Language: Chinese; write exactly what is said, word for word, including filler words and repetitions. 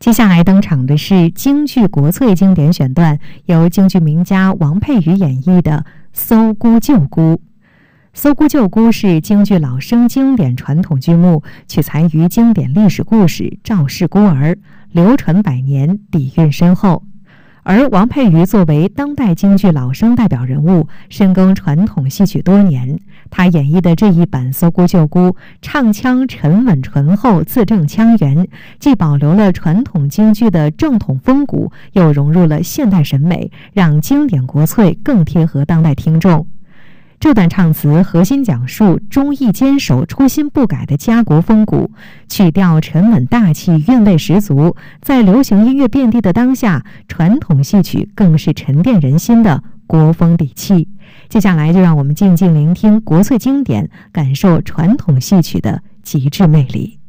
接下来登场的是京剧国粹经典选段，由京剧名家王佩瑜演绎的《搜孤救孤》。《搜孤救孤》是京剧老生经典传统剧目，取材于经典历史故事《赵氏孤儿》，流传百年，底蕴深厚。而王佩瑜作为当代京剧老生代表人物，深耕传统戏曲多年，他演绎的这一版《搜孤救孤》，唱腔沉稳醇厚，字正腔圆，既保留了传统京剧的正统风骨，又融入了现代审美，让经典国粹更贴合当代听众。这段唱词核心讲述忠义坚守、初心不改的家国风骨，曲调沉稳大气，韵味十足。在流行音乐遍地的当下，传统戏曲更是沉淀人心的国风底气。接下来就让我们静静聆听国粹经典，感受传统戏曲的极致魅力。